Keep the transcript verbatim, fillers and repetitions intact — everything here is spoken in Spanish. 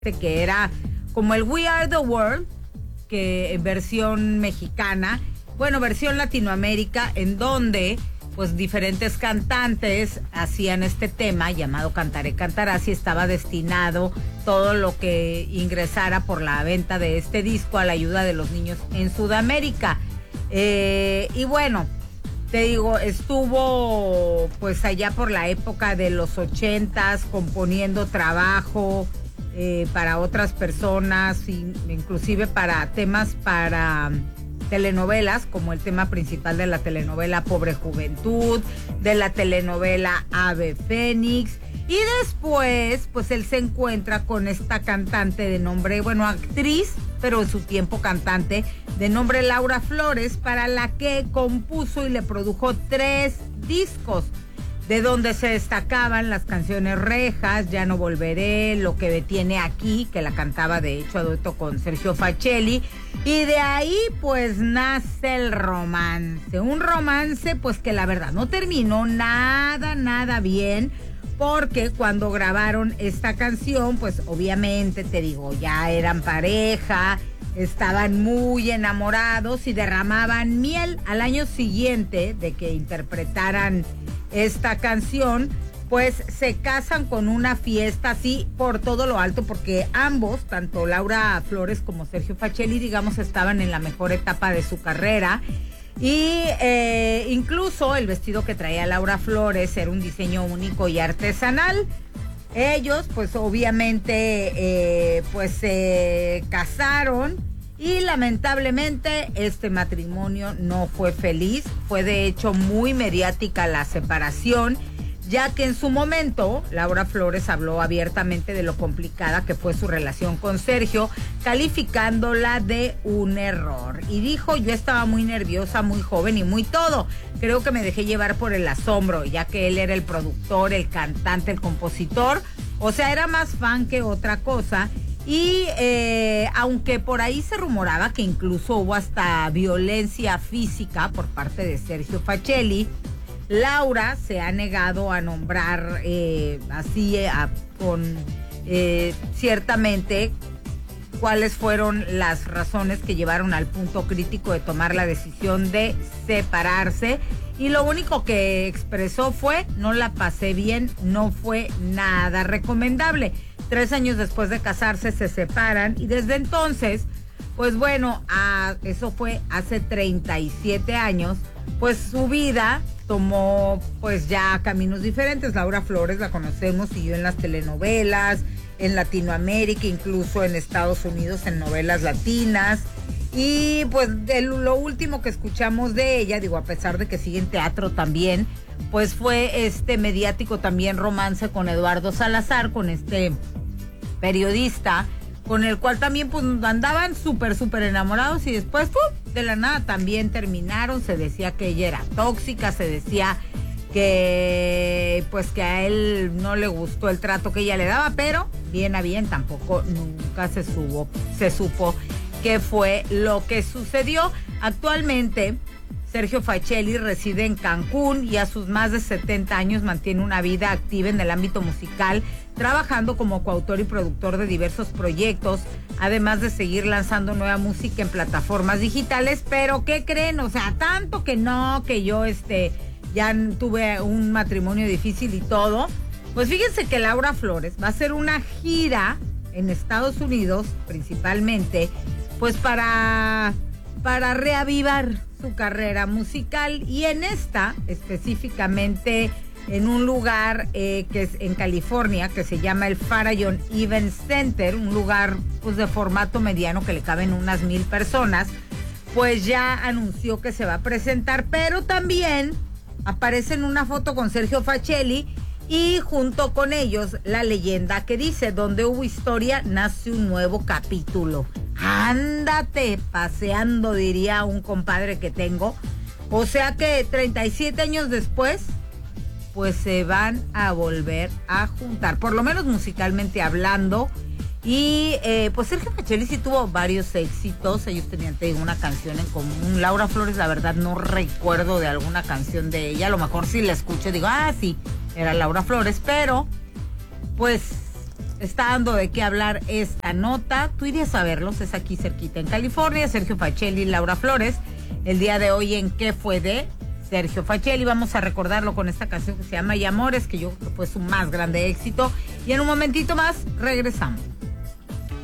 que era como el We Are the World, que en versión mexicana, bueno, versión Latinoamérica, en donde pues diferentes cantantes hacían este tema llamado Cantaré Cantarás, y estaba destinado todo lo que ingresara por la venta de este disco a la ayuda de los niños en Sudamérica. Eh, y bueno, te digo, estuvo pues allá por la época de los ochentas componiendo trabajo eh, para otras personas, inclusive para temas para telenovelas, como el tema principal de la telenovela Pobre Juventud, de la telenovela Ave Fénix. Y después, pues él se encuentra con esta cantante de nombre, bueno, actriz, pero en su tiempo cantante, de nombre Laura Flores, para la que compuso y le produjo tres discos, de donde se destacaban las canciones Rejas, Ya no volveré, Lo que me tiene aquí, que la cantaba de hecho a dueto con Sergio Facelli, y de ahí pues nace el romance, un romance pues que la verdad no terminó nada, nada bien, porque cuando grabaron esta canción, pues obviamente te digo, ya eran pareja, estaban muy enamorados y derramaban miel. Al año siguiente de que interpretaran esta canción, pues se casan con una fiesta así por todo lo alto, porque ambos, tanto Laura Flores como Sergio Facelli, digamos, estaban en la mejor etapa de su carrera. Y eh, incluso el vestido que traía Laura Flores era un diseño único y artesanal. Ellos, pues obviamente, eh, pues se casaron y lamentablemente este matrimonio no fue feliz. Fue de hecho muy mediática la separación, ya que en su momento Laura Flores habló abiertamente de lo complicada que fue su relación con Sergio, calificándola de un error. Y dijo, yo estaba muy nerviosa, muy joven y muy todo. Creo que me dejé llevar por el asombro, ya que él era el productor, el cantante, el compositor. O sea, era más fan que otra cosa. Y eh, aunque por ahí se rumoraba que incluso hubo hasta violencia física por parte de Sergio Facelli, Laura se ha negado a nombrar eh, así eh, a, con eh, ciertamente cuáles fueron las razones que llevaron al punto crítico de tomar la decisión de separarse. Y lo único que expresó fue, no la pasé bien, no fue nada recomendable. Tres años después de casarse se separan y desde entonces, pues bueno, a, eso fue hace treinta y siete años, pues su vida tomó pues ya caminos diferentes. Laura Flores la conocemos, siguió en las telenovelas, en Latinoamérica, incluso en Estados Unidos en novelas latinas. Y pues de lo último que escuchamos de ella, digo, a pesar de que sigue en teatro también, pues fue este mediático también romance con Eduardo Salazar, con este periodista, con el cual también pues andaban súper, súper enamorados, y después ¡pum!, de la nada también terminaron. Se decía que ella era tóxica, se decía que pues que a él no le gustó el trato que ella le daba, pero bien a bien tampoco nunca se supo, se supo qué fue lo que sucedió. Actualmente Sergio Facelli reside en Cancún y a sus más de setenta años mantiene una vida activa en el ámbito musical, trabajando como coautor y productor de diversos proyectos, además de seguir lanzando nueva música en plataformas digitales. Pero ¿qué creen? O sea, tanto que no, que yo este ya tuve un matrimonio difícil y todo. Pues fíjense que Laura Flores va a hacer una gira en Estados Unidos, principalmente, pues para, para reavivar su carrera musical, y en esta específicamente en un lugar eh, que es en California, que se llama el Farallon Event Center, un lugar pues de formato mediano que le caben unas mil personas. Pues ya anunció que se va a presentar, pero también aparece en una foto con Sergio Facelli y junto con ellos la leyenda que dice: donde hubo historia nace un nuevo capítulo. Ándate paseando, diría un compadre que tengo. O sea que treinta y siete años después, pues se van a volver a juntar, por lo menos musicalmente hablando. Y eh, pues Sergio Facelli sí tuvo varios éxitos. Ellos tenían, te digo, una canción en común. Laura Flores, la verdad, no recuerdo de alguna canción de ella. A lo mejor si la escucho digo, ah, sí, era Laura Flores. Pero, pues, está dando de qué hablar esta nota. Tú irías a verlos, es aquí cerquita en California. Sergio Facelli y Laura Flores. El día de hoy en ¿Qué fue de Sergio Facelli? Vamos a recordarlo con esta canción que se llama Y Amores, que yo creo que fue su más grande éxito. Y en un momentito más regresamos.